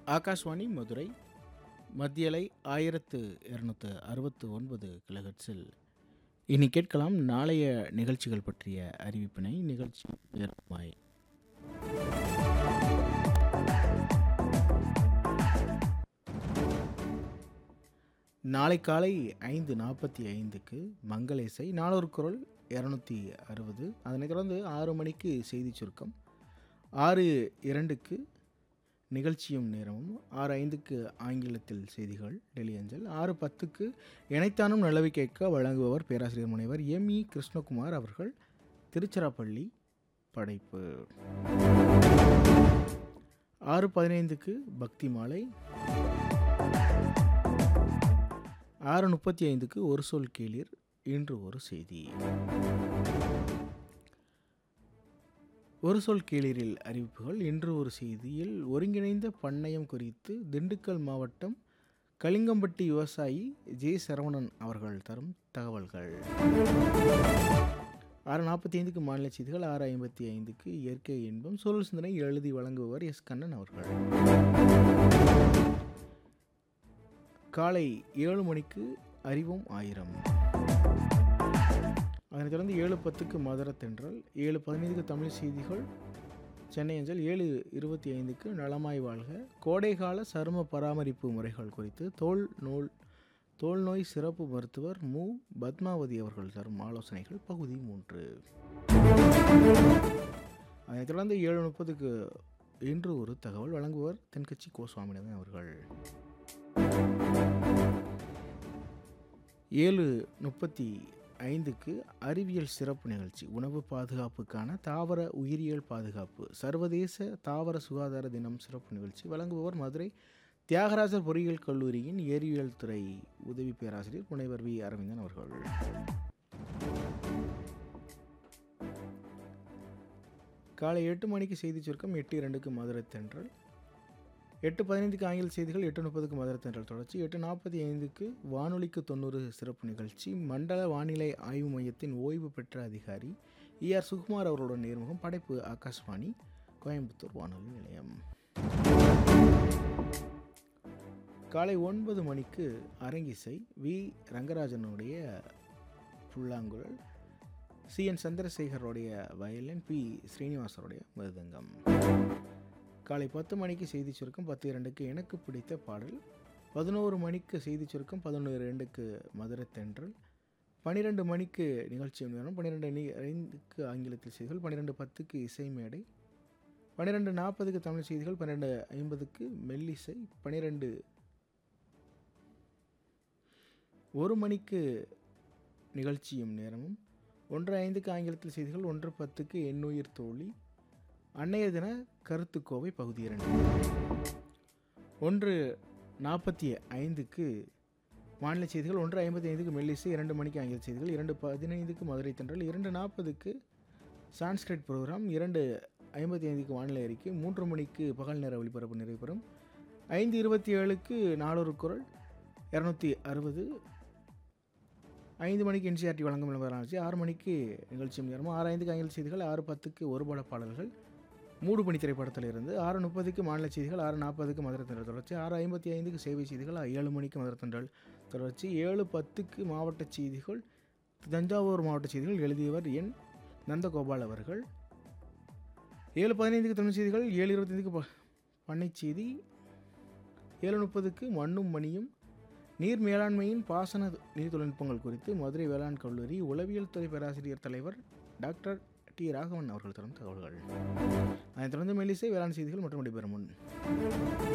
ஆகாஷ்வாணி மதுரை மத்தியலை 1269 கிலோஹெர்ட்ஸில் இனி கேட்கலாம் நாளைய நிகழ்ச்சிகள் பற்றிய அறிவிப்பினை. நிகழ்ச்சி ஏற்பாய் நாளை காலை 5:45க்கு மங்கள இசை, நாளொரு குரல் 260. அதனைத் தொடர்ந்து 6 மணிக்கு செய்தி சுருக்கம், 6:02க்கு நிகழ்ச்சியும் நேரமும், 6:05க்கு ஆங்கிலத்தில் செய்திகள் டெல்லி அஞ்சல், 6:10க்கு இணைத்தானும் நல்லவை கேட்க வழங்குபவர் பேராசிரியர் முனைவர் எம்.இ. கிருஷ்ணகுமார் அவர்கள், திருச்சிராப்பள்ளி படைப்பு. 6:15க்கு பக்தி மாலை, 6:35க்கு ஒரு சொல் கேளீர் இன்று ஒரு செய்தி. ஒரு சொல் கேளீரில் அறிவிப்புகள். இன்று ஒரு செய்தியில் ஒருங்கிணைந்த பண்ணையம் குறித்து திண்டுக்கல் மாவட்டம் கலிங்கம்பட்டி விவசாயி ஜே. சரவணன் அவர்கள் தரும் தகவல்கள். 6:45க்கு மாநில செய்திகள், 6:55க்கு இயற்கை இன்பம், சூழல் சிந்தனை எழுதி வழங்குபவர் எஸ். கண்ணன் அவர்கள். காலை 7 மணிக்கு அறிவோம் ஆயிரம். அதனைத் தொடர்ந்து 7:10க்கு மதுரை தென்றல், 7:15க்கு தமிழ் செய்திகள் சென்னை அஞ்சல், 7:25க்கு நலமாய் வாழ்க கோடைகால சரும பராமரிப்பு முறைகள் குறித்து தோல் நோய் சிறப்பு மருத்துவர் மு. பத்மாவதி அவர்கள் தரும் ஆலோசனைகள் பகுதி 3. அதனைத் தொடர்ந்து 7:30க்கு இன்று ஒரு தகவல் வழங்குவர் தென்கட்சி கோ. சுவாமிநாதன் அவர்கள். 7:35க்கு அறிவியல் சிறப்பு நிகழ்ச்சி, உணவு பாதுகாப்புக்கான தாவர உயிரியல் பாதுகாப்பு சர்வதேச தாவர சுகாதார தினம் சிறப்பு நிகழ்ச்சி வழங்குபவர் மதுரை தியாகராஜர் பொறியியல் கல்லூரியின் ஏரியல் துறை உதவி பேராசிரியர் முனைவர் வி. அரவிந்தன் அவர்கள். காலை 8 மணிக்கு செய்தி சுருக்கம், 8:02க்கு மதுரை தென்றல், 8:15க்கு ஆங்கில செய்திகள், 8:30க்கு மதுரை தென்றல் தொடர்ச்சி, 8:45க்கு வானொலிக்கு 90 சிறப்பு நிகழ்ச்சி, மண்டல வானிலை ஆய்வு மையத்தின் ஓய்வு பெற்ற அதிகாரி ER சுகுமார் அவர்களுடன் நேர்முகம். படைப்பு ஆகாஷ்வாணி கோயம்புத்தூர் வானொலி நிலையம். காலை 9 மணிக்கு அரங்கிசை, வி. ரங்கராஜனுடைய புல்லாங்குழல், CN சந்திரசேகரோடைய வயலின், பி. ஸ்ரீனிவாசருடைய மிருதங்கம். காலை 10 மணிக்கு செய்தி சுருக்கம், 10:02க்கு எனக்கு பிடித்த பாடல், 11 மணிக்கு செய்தி சுருக்கம், 11:02க்கு மதுரை தென்றல், 12 மணிக்கு நிகழ்ச்சி நேரம், 12:05க்கு ஆங்கிலத்தில் செய்திகள், 12:10க்கு இசை மேடை, 12:40க்கு தமிழ் செய்திகள், 12:50க்கு மெல்லிசை, 1 மணிக்கு நிகழ்ச்சியும் நேரமும், 1:05க்கு ஆங்கிலத்தில் செய்திகள், 1:10க்கு எண்ணுயிர் தோழி அன்னைய தின கருத்துக்கோவை பகுதி 2, 1:45க்கு மாநில செய்திகள், 1:55க்கு மெல்லிசை, 2 மணிக்கு ஆங்கில செய்திகள், 2:15க்கு மதுரை தென்றல், 2:40க்கு சான்ஸ்கிரிட் ப்ரோக்ராம், 2:55க்கு வானிலை அறிக்கை, 3 மணிக்கு பகல் நேர ஒளிபரப்பு நிறைவு பெறும், 5:27க்கு நாளொரு குரல் 260, 5 மணிக்கு NCERT வழங்கும் விளம்பரம், 6 மணிக்கு நிகழ்ச்சியும் நேரமும், 6:05க்கு ஆங்கில செய்திகள், 6:10க்கு ஒரு பட பாடல்கள் மூடுபனி திரைப்படத்தில் இருந்து, 6:30க்கு மாநில செய்திகள், 6:40க்கு மதுரை தென்றல் தொடர்ச்சி, 6:55க்கு சேவை செய்திகள், 7 மணிக்கு மதுரை தென்றல் தொடர்ச்சி, 7:10க்கு மாவட்ட செய்திகள், தஞ்சாவூர் மாவட்ட செய்திகள் எழுதியவர் என். நந்தகோபால் அவர்கள், 7:15க்கு தமிழ் செய்திகள், 7:25க்கு பண்ணை செய்தி, 7:30க்கு மண்ணும் மணியும் நீர் மேலாண்மையின் பாசன நீர் தொழில்நுட்பங்கள் குறித்து மதுரை வேளாண் கல்லூரி உளவியல் துறை பேராசிரியர் தலைவர் டாக்டர் டி. ராகவன் அவர்கள் தரும் தகவல்கள். அதைத் தொடர்ந்து மெல்லிசை, வேளாண் செய்திகள் மற்றும் விடைபெறும் முன்